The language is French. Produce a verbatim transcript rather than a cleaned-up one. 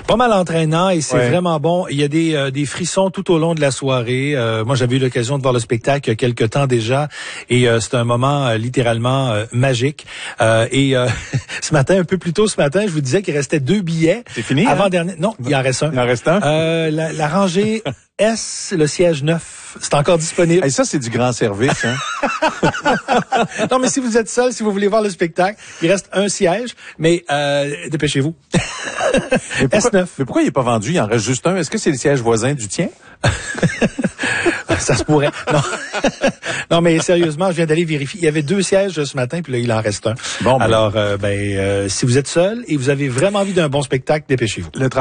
Pas mal entraînant et c'est ouais. vraiment bon. Il y a des, euh, des frissons tout au long de la soirée. Euh, moi, j'avais eu l'occasion de voir le spectacle il y a quelque temps déjà et euh, c'est un moment euh, littéralement euh, magique. Euh, et euh, ce matin, un peu plus tôt ce matin, je vous disais qu'il restait deux billets. C'est fini, Avant hein? dernier. Non, il en reste un. Il en reste un? Euh, la, la rangée S, le siège neuf, c'est encore disponible. Et ça, c'est du grand service, hein? Non, mais si vous êtes seul, si vous voulez voir le spectacle, il reste un siège, mais euh, dépêchez-vous. Mais pourquoi, S neuf. mais pourquoi il n'est pas vendu? Il en reste juste un. Est-ce que c'est le siège voisin du tien? Ça se pourrait. Non. Non, mais sérieusement, je viens d'aller vérifier. Il y avait deux sièges ce matin, puis là, il en reste un. Bon, ben. Alors, euh, ben, euh, si vous êtes seul et vous avez vraiment envie d'un bon spectacle, dépêchez-vous. Le